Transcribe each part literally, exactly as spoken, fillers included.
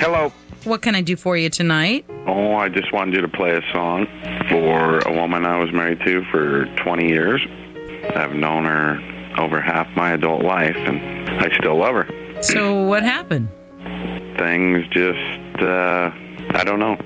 Hello. What can I do for you tonight? Oh, I just wanted you to play a song for a woman I was married to for twenty years. I've known her over half my adult life, and I still love her. So what happened? Things just, uh, I don't know.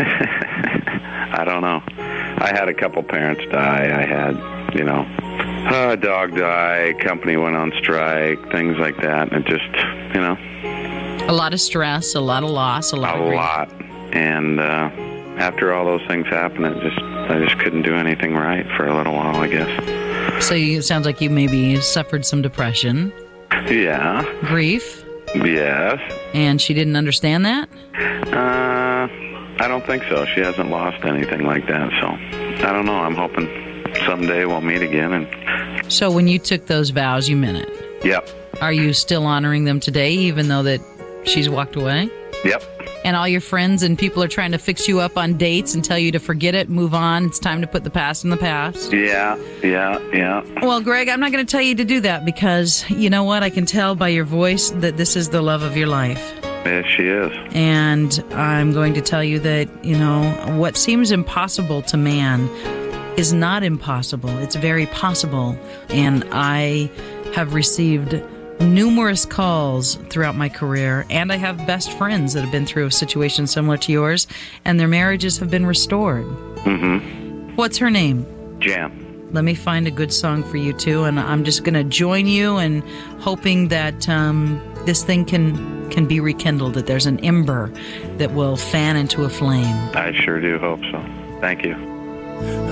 I don't know. I had a couple parents die. I had, you know, a dog die, company went on strike, things like that. And it just, you know. A lot of stress, a lot of loss, a lot A of grief. lot. And uh, after all those things happened, it just I just couldn't do anything right for a little while, I guess. So you, it sounds like you maybe suffered some depression, Yeah. grief, Yes. and she didn't understand that? Uh, I don't think so. She hasn't lost anything like that, so I don't know. I'm hoping someday we'll meet again. And So when you took those vows, you meant it. Yep. Are you still honoring them today, even though that she's walked away? Yep. And all your friends and people are trying to fix you up on dates and tell you to forget it, move on. It's time to put the past in the past. Yeah, yeah, yeah. Well, Greg, I'm not going to tell you to do that because you know what? I can tell by your voice that this is the love of your life. Yes, she is. And I'm going to tell you that, you know, what seems impossible to man is not impossible. It's very possible. And I have received numerous calls throughout my career, and I have best friends that have been through a situation similar to yours, and their marriages have been restored. Mm-hmm. What's her name? Jam. Let me find a good song for you, too, and I'm just going to join you and hoping that um, this thing can, can be rekindled, that there's an ember that will fan into a flame. I sure do hope so. Thank you.